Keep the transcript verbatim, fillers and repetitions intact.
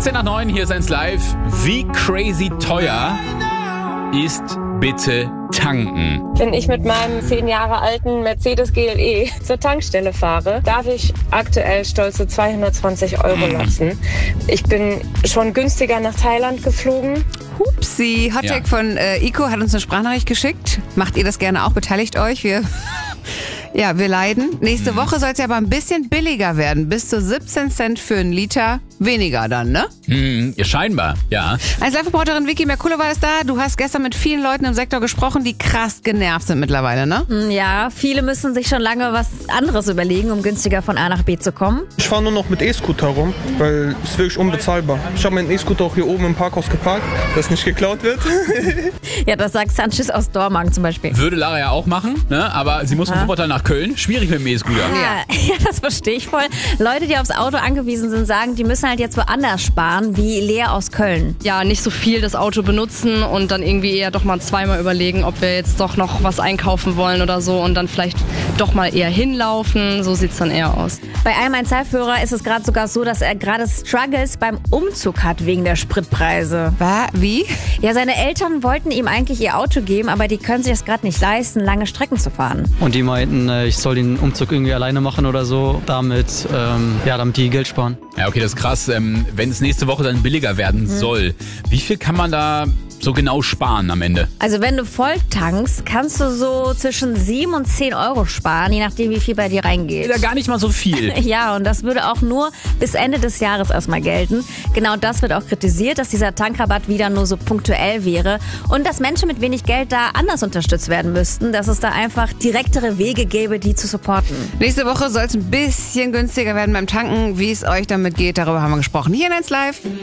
vierzehn nach neun, hier ist eins live. Wie crazy teuer ist bitte tanken? Wenn ich mit meinem zehn Jahre alten Mercedes G L E zur Tankstelle fahre, darf ich aktuell stolze zweihundertzwanzig Euro lassen. Ich bin schon günstiger nach Thailand geflogen. Hupsi, Hottag Ja. von äh, Ico hat uns eine Sprachnachricht geschickt. Macht ihr das gerne auch? Beteiligt euch. Wir, ja, wir leiden. Nächste Mhm. Woche soll es ja aber ein bisschen billiger werden. Bis zu siebzehn Cent für einen Liter. Weniger dann, ne? Hm, scheinbar, ja. Als Live-Reporterin Vicky Merkulova ist da. Du hast gestern mit vielen Leuten im Sektor gesprochen, die krass genervt sind mittlerweile, ne? Ja, viele müssen sich schon lange was anderes überlegen, um günstiger von A nach B zu kommen. Ich fahre nur noch mit E-Scooter rum, weil es wirklich unbezahlbar. Ich habe meinen E-Scooter auch hier oben im Parkhaus geparkt, dass nicht geklaut wird. Ja, das sagt Sanchez aus Dormagen zum Beispiel. Würde Lara ja auch machen, ne? Aber sie muss von Wuppertal nach Köln. Schwierig mit dem E-Scooter. Ja, ja, das verstehe ich voll. Leute, die aufs Auto angewiesen sind, sagen, die müssen halt jetzt woanders sparen, wie Lea aus Köln. Ja, nicht so viel das Auto benutzen und dann irgendwie eher doch mal zweimal überlegen, ob wir jetzt doch noch was einkaufen wollen oder so und dann vielleicht doch mal eher hinlaufen. So sieht's dann eher aus. Bei einem ein Zeitführer ist es gerade sogar so, dass er gerade Struggles beim Umzug hat wegen der Spritpreise. War, wie? Ja, seine Eltern wollten ihm eigentlich ihr Auto geben, aber die können sich das gerade nicht leisten, lange Strecken zu fahren. Und die meinten, äh, ich soll den Umzug irgendwie alleine machen oder so, damit, ähm, ja, damit die Geld sparen. Ja, okay, das ist krass. Ähm, wenn es nächste Woche dann billiger werden soll, wie viel kann man da so genau sparen am Ende? Also wenn du voll tankst, kannst du so zwischen sieben und zehn Euro sparen, je nachdem, wie viel bei dir reingeht. Ja, gar nicht mal so viel. Ja, und das würde auch nur bis Ende des Jahres erstmal gelten. Genau das wird auch kritisiert, dass dieser Tankrabatt wieder nur so punktuell wäre und dass Menschen mit wenig Geld da anders unterstützt werden müssten, dass es da einfach direktere Wege gäbe, die zu supporten. Nächste Woche soll es ein bisschen günstiger werden beim Tanken. Wie es euch damit geht, darüber haben wir gesprochen. Hier in eins live.